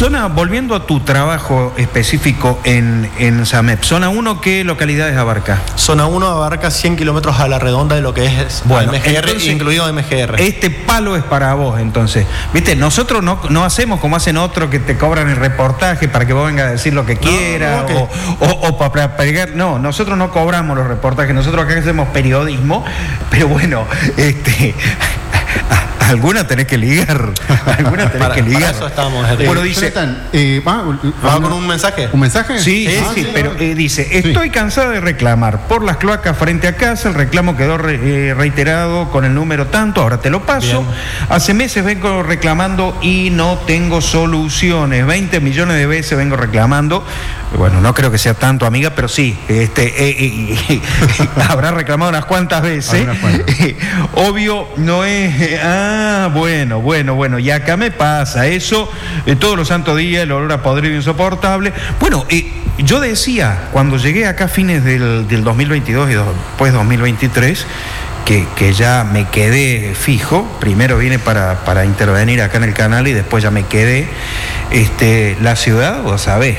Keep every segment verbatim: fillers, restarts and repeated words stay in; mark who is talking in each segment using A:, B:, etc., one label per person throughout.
A: Zona, volviendo a tu trabajo específico en, en SAMEP, zona uno, ¿qué localidades abarca?
B: Zona uno abarca cien kilómetros a la redonda de lo que es
A: bueno,
B: M G R,
A: entonces,
B: incluido M G R.
A: Este palo es para vos, entonces. Viste, nosotros no, no hacemos como hacen otros que te cobran el reportaje para que vos vengas a decir lo que quieras, no, no, o, o, o para pegar. No, nosotros no cobramos los reportajes, nosotros acá hacemos periodismo, pero bueno, este... alguna tenés que ligar, alguna tenés
B: para,
A: que ligar.
B: Para eso estamos.
A: Eh, bueno, dice,
C: eh, ¿va,
B: ¿va con un mensaje?
C: ¿Un mensaje?
A: Sí, sí,
C: ah,
A: sí,
C: sí,
A: pero eh, dice, estoy sí. cansada de reclamar por las cloacas frente a casa, el reclamo quedó re, eh, reiterado con el número tanto, ahora te lo paso. Bien. Hace meses vengo reclamando y no tengo soluciones, veinte millones de veces vengo reclamando. Bueno, no creo que sea tanto, amiga, pero sí, este, eh, eh, eh, habrá reclamado unas cuantas veces. Unas cuantas. Eh, obvio, no es... Eh, ah, bueno, bueno, bueno, y acá me pasa eso, eh, todos los santos días, el olor a podrido insoportable. Bueno, eh, yo decía, cuando llegué acá a fines del, del dos mil veintidós y después dos mil veintitrés, que, que ya me quedé fijo, primero vine para, para intervenir acá en el canal y después ya me quedé, este, la ciudad, vos sabés,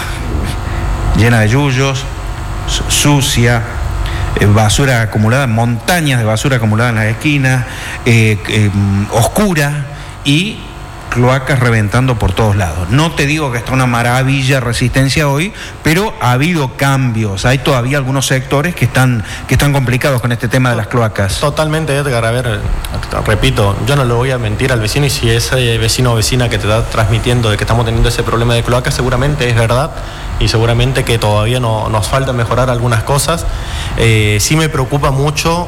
A: llena de yuyos, sucia, eh, basura acumulada, montañas de basura acumulada en las esquinas, eh, eh, oscura y cloacas reventando por todos lados. No te digo que está una maravilla Resistencia hoy, pero ha habido cambios. Hay todavía algunos sectores que están, que están complicados con este tema de las cloacas.
B: Totalmente, Edgar. A ver, repito, yo no le voy a mentir al vecino, y si ese vecino o vecina que te está transmitiendo de que estamos teniendo ese problema de cloacas, seguramente es verdad, y seguramente que todavía no, nos falta mejorar algunas cosas. Eh, sí me preocupa mucho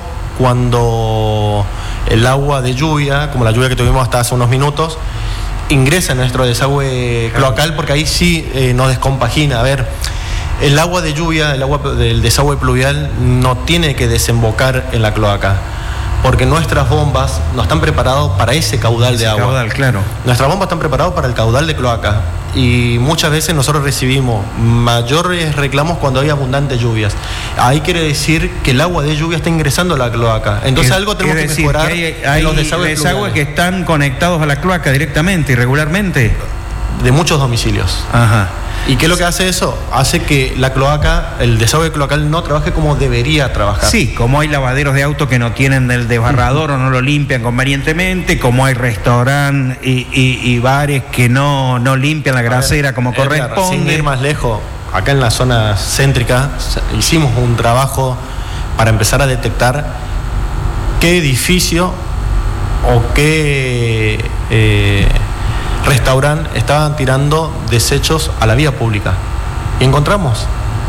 B: cuando el agua de lluvia, como la lluvia que tuvimos hasta hace unos minutos, ingresa en nuestro desagüe cloacal, porque ahí sí eh, nos descompagina. A ver, el agua de lluvia, el agua del desagüe pluvial no tiene que desembocar en la cloaca, porque nuestras bombas no están preparadas para ese caudal ese de agua.
A: Caudal, claro.
B: Nuestras bombas están preparadas para el caudal de cloaca, y muchas veces nosotros recibimos mayores reclamos cuando hay abundantes lluvias. Ahí quiere decir que el agua de lluvia está ingresando a la cloaca. Entonces es, algo tenemos que mejorar.
A: Que hay, hay
B: en los desagües,
A: desagües que están conectados a la cloaca directamente, irregularmente.
B: De muchos domicilios.
A: Ajá.
B: ¿Y qué es lo que hace eso? Hace que la cloaca, el desagüe cloacal no trabaje como debería trabajar.
A: Sí, como hay lavaderos de auto que no tienen el desbarrador o no lo limpian convenientemente, como hay restaurantes y, y, y bares que no, no limpian la grasera ver, como Edgar, corresponde.
B: Sin ir más lejos, acá en la zona céntrica hicimos un trabajo para empezar a detectar qué edificio o qué... Eh, restaurante estaban tirando desechos a la vía pública. Y encontramos.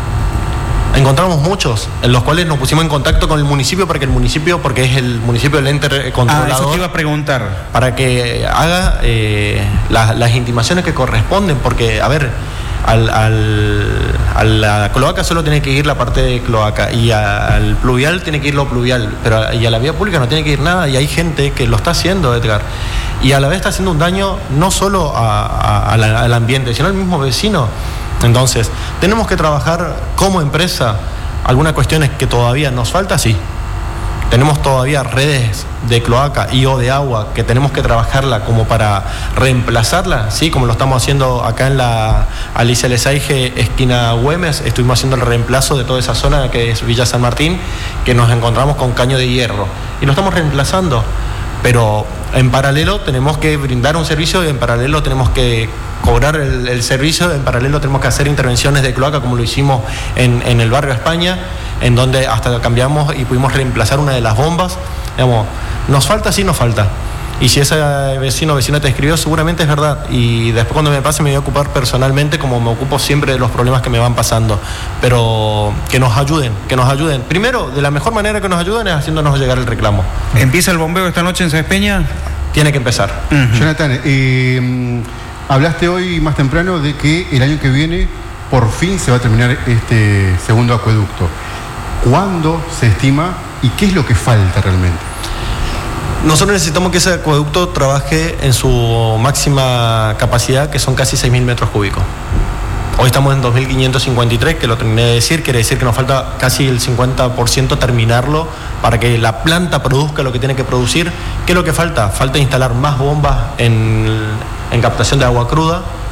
B: Encontramos muchos, en los cuales nos pusimos en contacto con el municipio para que el municipio, porque es el municipio el ente controlador. Ah,
A: eso te iba a preguntar.
B: Para que haga eh, las, las intimaciones que corresponden, porque, a ver, al, al, a la cloaca solo tiene que ir la parte de cloaca, y a, al pluvial tiene que ir lo pluvial, pero a, y a la vía pública no tiene que ir nada, y hay gente que lo está haciendo, Edgar. Y a la vez está haciendo un daño no solo a, a, a la, al ambiente, sino al mismo vecino. Entonces, tenemos que trabajar como empresa. Algunas cuestiones que todavía nos falta, sí. Tenemos todavía redes de cloaca y o de agua que tenemos que trabajarla como para reemplazarla, sí, como lo estamos haciendo acá en la Alicia Lesaige, esquina Güemes. Estuvimos haciendo el reemplazo de toda esa zona que es Villa San Martín, que nos encontramos con caño de hierro. Y lo estamos reemplazando. Pero en paralelo tenemos que brindar un servicio, y en paralelo tenemos que cobrar el, el servicio, en paralelo tenemos que hacer intervenciones de cloaca, como lo hicimos en, en el barrio España, en donde hasta cambiamos y pudimos reemplazar una de las bombas. Digamos, nos falta, sí nos falta. Y si ese vecino o vecina te escribió, seguramente es verdad. Y después, cuando me pase, me voy a ocupar personalmente, como me ocupo siempre de los problemas que me van pasando. Pero que nos ayuden, que nos ayuden. Primero, de la mejor manera que nos ayuden es haciéndonos llegar el reclamo.
A: ¿Empieza el bombeo esta noche en Sáenz Peña?
B: Tiene que empezar.
C: Uh-huh. Jonathan, eh, hablaste hoy más temprano de que el año que viene por fin se va a terminar este segundo acueducto. ¿Cuándo se estima y qué es lo que falta realmente?
B: Nosotros necesitamos que ese acueducto trabaje en su máxima capacidad, que son casi seis mil metros cúbicos. Hoy estamos en dos mil quinientos cincuenta y tres, que lo terminé de decir, quiere decir que nos falta casi el cincuenta por ciento terminarlo para que la planta produzca lo que tiene que producir. ¿Qué es lo que falta? Falta instalar más bombas en, en captación de agua cruda,